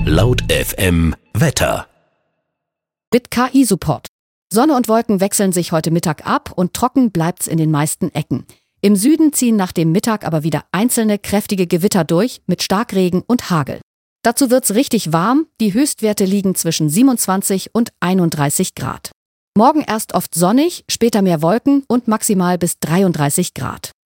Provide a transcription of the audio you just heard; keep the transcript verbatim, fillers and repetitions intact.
Laut F M Wetter. Mit K I-Support. Sonne und Wolken wechseln sich heute Mittag ab und trocken bleibt's in den meisten Ecken. Im Süden ziehen nach dem Mittag aber wieder einzelne kräftige Gewitter durch mit Starkregen und Hagel. Dazu wird's richtig warm, die Höchstwerte liegen zwischen siebenundzwanzig und einunddreißig Grad. Morgen erst oft sonnig, später mehr Wolken und maximal bis dreiunddreißig Grad.